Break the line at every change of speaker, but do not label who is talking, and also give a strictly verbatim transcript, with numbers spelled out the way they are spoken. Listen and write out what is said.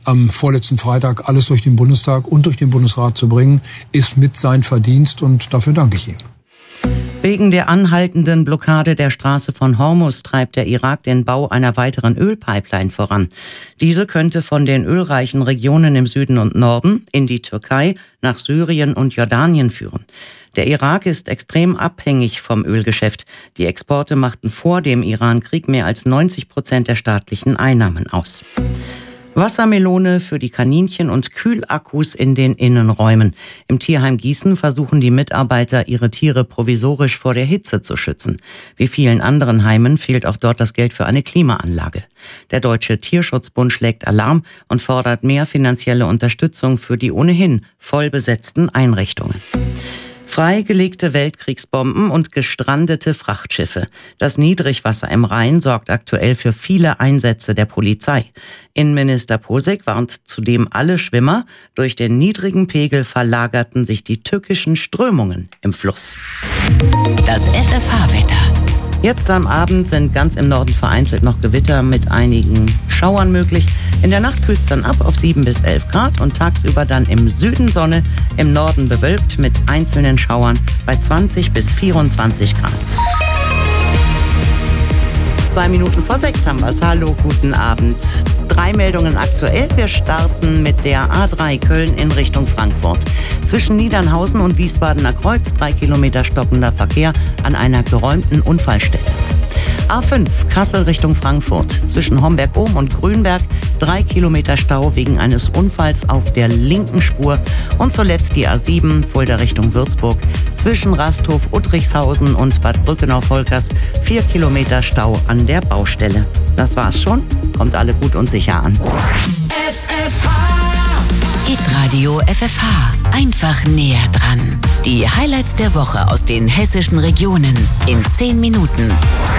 am vorletzten Freitag alles durch den Bundestag und durch den Bundesrat zu bringen, ist mit sein Verdienst und dafür danke ich ihm.
Wegen der anhaltenden Blockade der Straße von Hormuz treibt der Irak den Bau einer weiteren Ölpipeline voran. Diese könnte von den ölreichen Regionen im Süden und Norden in die Türkei, nach Syrien und Jordanien führen. Der Irak ist extrem abhängig vom Ölgeschäft. Die Exporte machten vor dem Iran-Krieg mehr als neunzig Prozent der staatlichen Einnahmen aus. Wassermelone für die Kaninchen und Kühlakkus in den Innenräumen. Im Tierheim Gießen versuchen die Mitarbeiter, ihre Tiere provisorisch vor der Hitze zu schützen. Wie vielen anderen Heimen fehlt auch dort das Geld für eine Klimaanlage. Der Deutsche Tierschutzbund schlägt Alarm und fordert mehr finanzielle Unterstützung für die ohnehin voll besetzten Einrichtungen. Freigelegte Weltkriegsbomben und gestrandete Frachtschiffe. Das Niedrigwasser im Rhein sorgt aktuell für viele Einsätze der Polizei. Innenminister Posek warnt zudem alle Schwimmer, durch den niedrigen Pegel verlagerten sich die tückischen Strömungen im Fluss.
Das F F H-Wetter.
Jetzt am Abend sind ganz im Norden vereinzelt noch Gewitter mit einigen Schauern möglich. In der Nacht kühlt es dann ab auf sieben bis elf Grad und tagsüber dann im Süden Sonne, im Norden bewölkt mit einzelnen Schauern bei zwanzig bis vierundzwanzig Grad. Zwei Minuten vor sechs haben wir's. Hallo, guten Abend. Drei Meldungen aktuell. Wir starten mit der A drei Köln in Richtung Frankfurt. Zwischen Niedernhausen und Wiesbadener Kreuz drei Kilometer stockender Verkehr an einer geräumten Unfallstelle. A fünf Kassel Richtung Frankfurt. Zwischen Homberg-Ohm und Grünberg drei Kilometer Stau wegen eines Unfalls auf der linken Spur. Und zuletzt die A sieben Fulda Richtung Würzburg. Zwischen Rasthof, Uttrichshausen und Bad Brückenau-Volkers vier Kilometer Stau an der Baustelle. Das war's schon. Kommt alle gut und sicher an.
F F H. Hitradio F F H. Einfach näher dran. Die Highlights der Woche aus den hessischen Regionen in zehn Minuten.